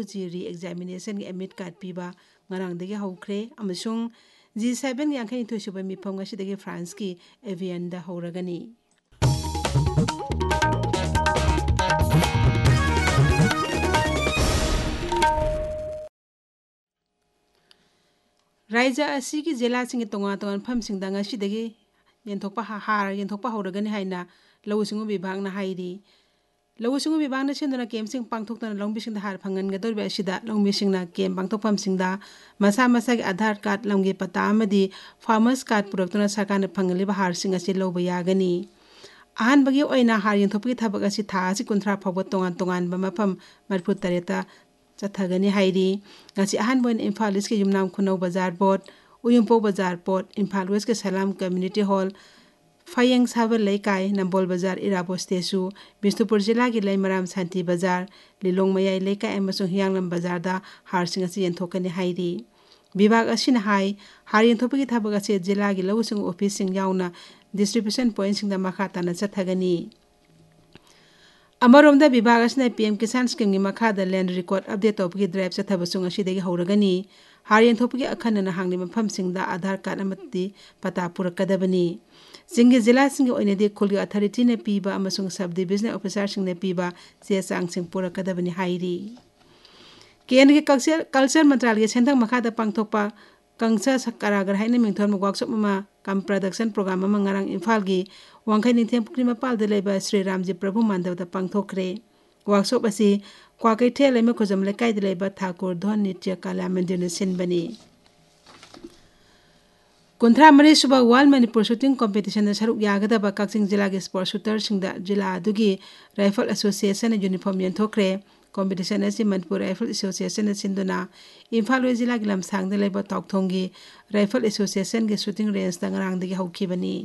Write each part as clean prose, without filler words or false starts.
UG re-examination की admit card पीबा ngarangdagi hawkhre amasung G7 yankhai thoisuba mifam ngasidagi France की Evian da hawragani Raija asigi jela singi tonga famsingda ngasidagi yenthokpa yenthokpa hawragani haina lawusingu bibhagna hairi Lawusungu bibangna sinduna kemsing pangthokna longbising da har phangan gadorbe asida longbisingna kem pangthokpam singda masa masa gi Aadhaar card longgi pata amadi farmers card puraktuna sarkarna phangaliba har sing asi loba yagani ahan bagi oina har yengthopgi thabak asi tha asi kunthra phawba tongan ba mafam marphu tareta chathagani hairi ngasi ahan boin Imphal East ki yumnam khunau bazar board Uyumpo bazar board Imphal West ke Salam community hall Fayeng Sabar Laikai Nambol Bazar Irabos Tesu Bisnupur Jila ki Laimaram Santi Bazar Lilong Mayai Laikai amasung Hianglam Bazar da har sing asi yenthokani hairi Bibag asina hai har yenthopagi thabak asi jila ki lawusung office sing yauna distribution point sing da makha tana chathagani Amaromda bibag asina PM Kisan scheme gi makha da land record update topagi drive chathabasung asi degi hawragani har yenthopagi akhanna hangli mafam sing da Aadhaar card amati pata purakadabani Singi zila singi oine de khulgi authority ne piba amasung sub division officer sing ne piba che sang sing pura kadabani hairi Kendra ki culture mantralaya sendang makha da pangthokpa kangsa sakaragar haina mingthon workshop ma kam production program ma ngarang Imphal gi wangkhai ningthem pukri mapal de leba Sri Ramji Prabhu Mandav da pangthokre workshop asi kwakai the lema khojam lekai de leba Thakur Dhon Nitya Kala Mandir ne sinbani Kunthra Mari Suba World Manipur Shooting Competition da saruk yagadaba Kaksing Jila gi sport shooter singda jila adugi Rifle Association uniform yenthokre competition asi Manipur Rifle Association sinduna Imphal West Jila gi lamsang da leba Tokthongi Rifle Association gi shooting range da ngarang dagi hawkhibani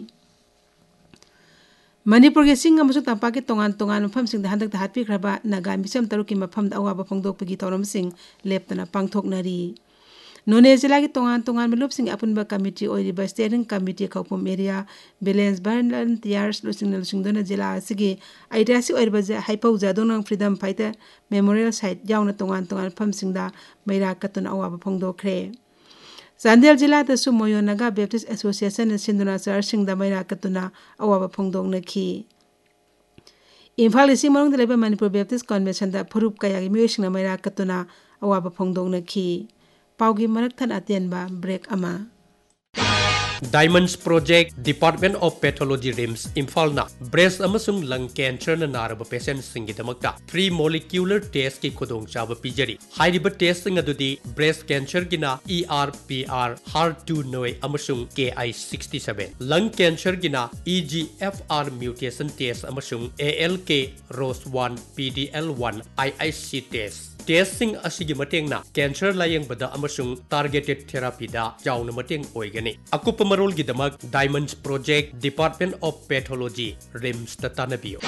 Manipur gi sing amasung tampa ki tongan mafam sing da handak da hatpi khraba naga misam taruk ki mafam da awaba phongdokpagi tawram sing leptana pangthoknari None Jila ki tongan malup sing apunba committee oiriba steering committee khawpum area balance volunteers lusing dona jila asigi aidasi oiriba haipau jadonang freedom fighter memorial site yauna tongan pham singda maira katuna awaba phongdokre Chandel Jila da su Moyonaga Baptist Association sinduna church singda maira katuna awaba phongdokna khi Imphal isi marong da leba Manipur Baptist Convention da phurup kaya gi miyoi singna maira katuna awaba phongdokna khi Paugi marak than atenba break ama Diamonds Project Department of Pathology RIMS Imphal na breast amasung lung cancer na naraba patient singidamakta free molecular test ki khudong chaba pijari hairiba test sing adudi breast cancer gina ERPR HER2 noi amasung KI67 lung cancer gina EGFR mutation test amasung ALK ROS1 PDL1 IIC test Testing asigi mateng na cancer layang bada amasung targeted therapy da jauna mateng oigani akupa marol gidamak Diamonds Project Department of Pathology RIMS tatanabiyo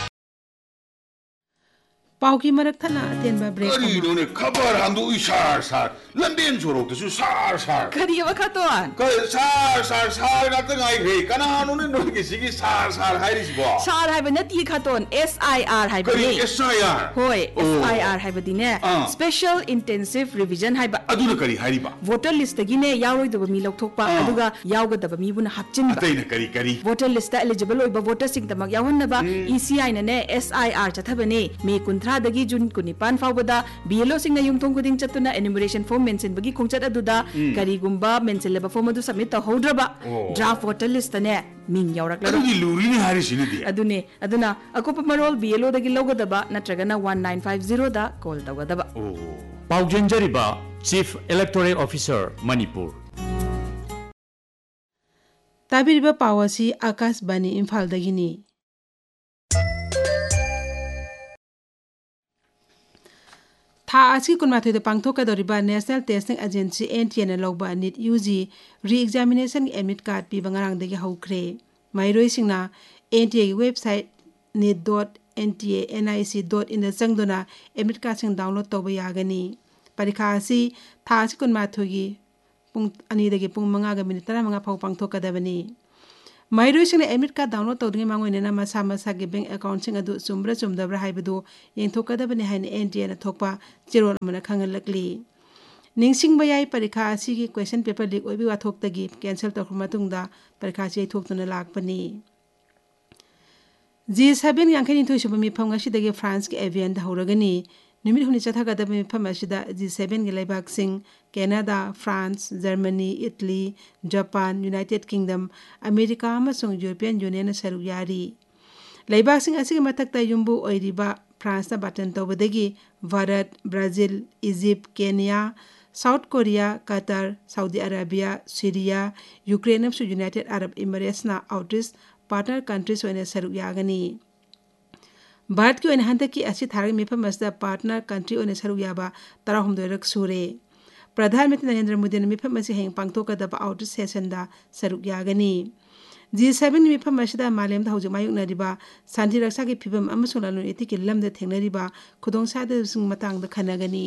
Pauki marak thana atenba break ama Kari nune khabar handu sar London sorok tu sar Kari wa khaton Ka sar na tangai ghe kana nune no ki sigi sar hairi sibo Sar hai bana ti khaton SIR hai Kari bani SIR Hoi SIR hai badi ne Special Intensive Revision hai ba aduna kari hairi ba Voter list gi ne yawroi daba mi lokthokpa aduga yawga daba mi buna hapchin ba Ataina kari Voter list ta eligible oiba voter sing tamak yawhon na ba ECI na ne SIR chathabane me kunthra dagi June kunipan fawbada BLO sing na yumthong kuding chatuna enumeration form mention bagi khongchat aduda karigumba mention leba form adu submit ta hodraba draft voter list ne ming yawrak la Aduni luri ni hari sinidi aduna akopa marol BLO dagi logodaba natragana 1950 da call tawadaba Paujenjariba Chief Electoral Officer Manipur Tabiriba pawasi Akash Bani Imphal dagini Tha aski kunmathoi de pangthoka doriba National Testing Agency NTN logba NEET UG re-examination admit card pi bangarang degi haukre mairoi singna NTA website net.nta.nic.in da changdona admit card sing download toba yagani parikha asi tha aski kunmathoi gi pung ani degi pung 5 ga minute 15 phau pangthoka dabani ꯃꯍꯩꯔꯣꯏꯁꯤꯡꯅ admit card download ꯇꯧꯗ꯭ꯔꯤꯉꯩ ꯃꯥꯡꯑꯣꯏꯅꯅ ꯃꯁꯥ ꯃꯁꯥꯒꯤ ꯕꯦꯡ ꯑꯦꯀꯥꯎꯟꯠꯁꯤꯡ ꯑꯗꯨ ꯆꯨꯝꯕ꯭ꯔꯥ ꯆꯨꯝꯗꯕ꯭ꯔꯥ ꯍꯥꯏꯕꯗꯨ ꯌꯦꯡꯊꯣꯛꯀꯗꯕꯅꯤ ꯍꯥꯏꯅ NTA ꯊꯣꯛꯄ ꯆꯦꯔꯣꯜ ꯑꯃꯅ ꯈꯪꯍꯜꯂꯛꯂꯤ ꯅꯤꯡꯁꯤꯡꯕ ꯌꯥꯏ ꯄꯔꯤꯈꯥ ꯑꯁꯤꯒꯤ ꯀ꯭ꯋꯦꯁꯟ ꯄꯦꯄꯔ ꯂꯤꯛ ꯑꯣꯏꯕꯒꯤ ꯋꯥꯊꯣꯛꯇꯒꯤ ꯀꯦꯟꯁꯦꯜ ꯇꯧꯈ꯭ꯔꯕ ꯃꯇꯨꯡꯗ ꯄꯔꯤꯈꯥꯁꯤ ꯌꯩꯊꯣꯛꯇꯨꯅ ꯂꯥꯛꯄꯅꯤ G7 yankhai suba mifam ngasidagi France ki Evian da huragani numit huni chathagada mifam asida G7 gi laibak sing Canada, France, Germany, Italy, Japan, United Kingdom, America amasung European Union na saruk yari laibak sing asigi mathakta yumbu oiriba France na batan tawbadagi Bharat, Brazil, Egypt, Kenya, South Korea, Qatar, Saudi Arabia, Syria, Ukraine amsu United Arab Emirates na outreach partner countries oina saruk yagani Bharat ki oina handaki asi tharag mifam asda partner country oina saruk yaba 16 rak sure Pradhan Mantri Narendra Modi na mifam asi heng pangthokadaba outreach session da saruk yagani G7 mifam asida malem da hojik mayuk nariba santi raksa ki phibam amasung lalun eti ki lamda thengnariba khudong sada sing matang da khanagani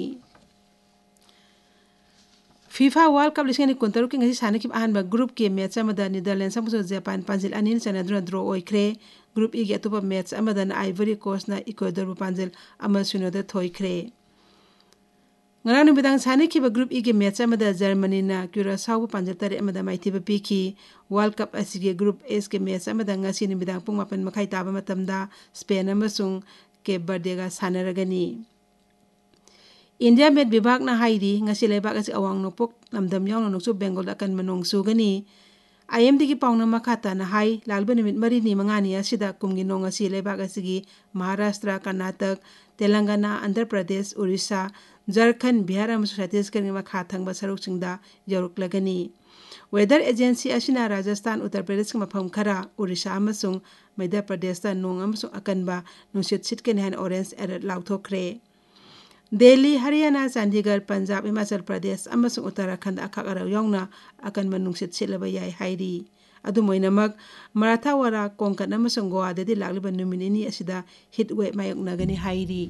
FIFA World Cup lisani kuntaru ki ngasi sana ki ahanba group ke match amada Netherlands amso Japan panjil anin sanadra draw oikre group E gi atupa match amada na Ivory Coast na Ecuador panjil amasuno da thoikre ngarang bidang sana ki ba group E gi match amada Germany na Curaçao panjil tare amada maithiba piki World Cup asige group S ke match amada ngasi ni bidang pung mapan makhai taba matamda Spain amasung Cape Verde ga sanaragani India met bibak na hairi ngasi lebak asi awang nopok namdam yaw noksu Bengal akan manong sugani IMD ki pauna makata na hai lalba nimit mari ni mangani asida kumgi nong asi lebak asigi Maharashtra, Karnataka, Telangana, Andhra Pradesh, Orissa, Jharkhand, Bihar amsu Chhattisgarh ni makha thangba saruk singda yaruk lagani Weather Agency asina Rajasthan, Uttar Pradesh ki mafam khara Orissa amasung Madhya Pradesh ta nong amasung akanba nusit sitkeni han orange alert lauthokre Delhi, Haryana, Chandigarh, Punjab, Himachal Pradesh amasung Uttarakhand akhagaraw yawna akan manungsit silaba yai hairi adumoinamak Marathwada, Konkan amasung Goa dadi lagliba numinini asida heatwave mayoknagani hairi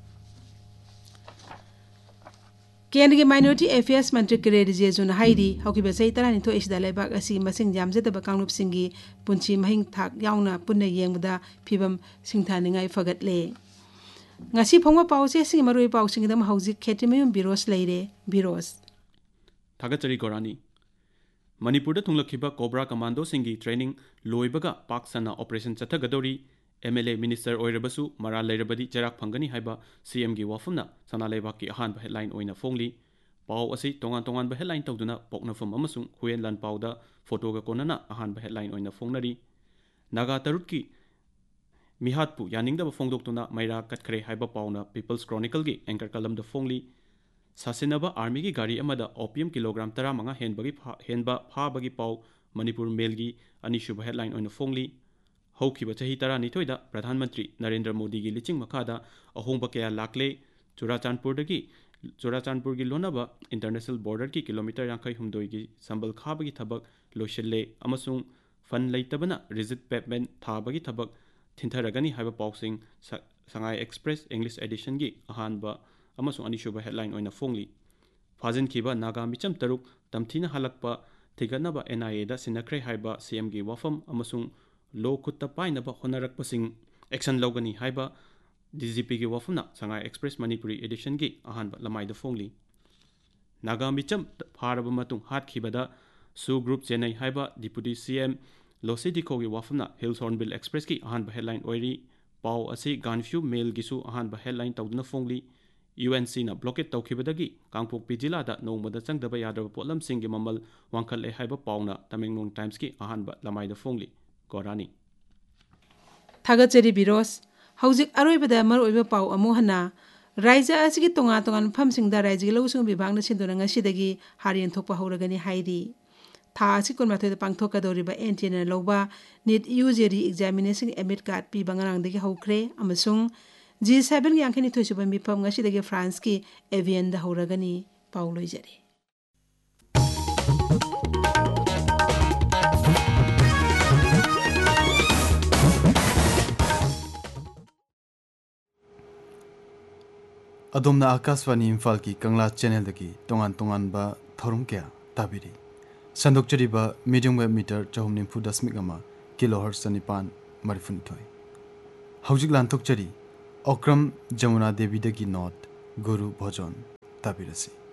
Kendra Minority Affairs Mantri Kire Rijejuna hairi haukiba sai tarani tho isda laibak asi masing jamjadaba kanglup singi punchi mahing thak yawna punna yengda phibam singthaningai fagatle ngasi phongwa pause sing maroi pau sing dam hauji khetimeyum biros leire biros Thagachari Gorani Manipur da thunglakhiba Cobra Commando singi training loibaga pak sana operation chathagadori MLA minister oirabasu mara leirabadi jarak phangani haiba CM gi wafumna sana leibak ki ahan ba headline oina fongli pau asi tongan ba headline tawduna poknafum amasung huyen lan pauda photo ga konana ahan ba headline oina fongnari Naga Tarut ki Mihatpu yaningdaba fongdoktuna maira katkre haiba pauna People's Chronicle gi anchor kalam da fongli sasinaba army gi gari amada opium kilogram 15 henba phabagi pau Manipur Mail gi anishuba headline oina fongli haukiba chahi 12 da Pradhan Mantri Narendra Modi gi liching makada ahongba kaya lakle Churachandpur gi lonaba international border ki kilometer 52 gi sambal khabagi thabak loishille amasung fan leitabana rigid pavement thabagi thabak Thintaragani haiba pausing Shanghai Express English edition gi ahanba amasung anishuba headline oina fongli Fajin kiba Naga Micham Taruk tamthina halakpa thiganaba NIA da sinakre haiba CM gi wafam amasung lo khutta painaba honarakpasing action logani haiba DGP gi wafamna Shanghai Express Manipuri edition gi ahanba lamai da fongli Naga Micham pharaba matung hat khibada Su Group Chennai haiba Deputy CM Losidiko gi wafamna Hills Hornbill Express ki ahanba headline oiri pau asi Ganfew Mail gisu ahanba headline tawduna fongli UNC na blockade tawkhibadagi Kangpokpi jila da nongmada changdaba yadraba potlam singi mamal wangkhal e haiba pauna Tamenglong Times ki ahanba lamai da fongli Gorani Thagachari biros haujik aroibada maroiba pau amuhana Raija asigi tonga phamsingda raiji lawsung bibangna sindona ngasidagi harian thokpa horagani hairi Tha asi kunmathoi da pangthokadoriba NTA loba NEET UG examination admit card pi bangarangdagi hokre amasung G7 gi yankhani thoisuba mifam ngasidagi France ki Evian da horagani pauloijari Adomna Akaswani Imphal ki Kangla channel dagi tongan ba thorum kya tabiri Sandokchariba medium web meter 4.0.0 kilohertz चनिपान मरिफुनिथोई हौजिक लांथोकचरी Okram Jamuna देवी दगी note गुरु भोजन ताबिरसी।